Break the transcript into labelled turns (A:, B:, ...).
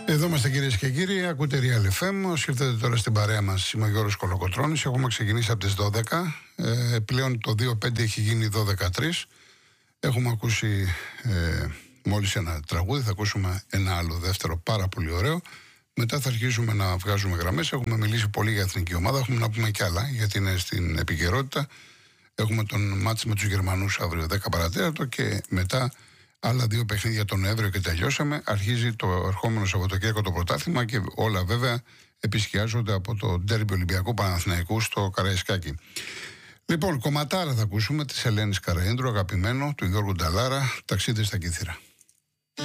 A: Εδώ είμαστε κυρίες και κύριοι, ακούτε Real FM. Όσοι ήρθατε τώρα στην παρέα μας, είμαι ο Γιώργος Κολοκοτρώνης. Έχουμε ξεκινήσει από τις 12. Πλέον το 2-5 έχει γίνει 12-3. Έχουμε ακούσει μόλις ένα τραγούδι, θα ακούσουμε ένα άλλο δεύτερο πάρα πολύ ωραίο. Μετά θα αρχίσουμε να βγάζουμε γραμμές. Έχουμε μιλήσει πολύ για εθνική ομάδα. Έχουμε να πούμε κι άλλα, γιατί είναι στην επικαιρότητα. Έχουμε τον μάτς με τους Γερμανούς αύριο 10 παρατέταρτο και μετά άλλα δύο παιχνίδια τον Νοέμβριο και τελειώσαμε. Αρχίζει το ερχόμενο Σαββατοκύριακο το πρωτάθλημα και όλα βέβαια επισκιάζονται από το ντέρμπι Ολυμπιακού Παναθηναϊκού στο Καραϊσκάκι. Λοιπόν, κομματάρα θα ακούσουμε της Ελένης Καραΐνδρου, αγαπημένο του Γιώργου Νταλάρα, ταξίδι στα Κύθυρα.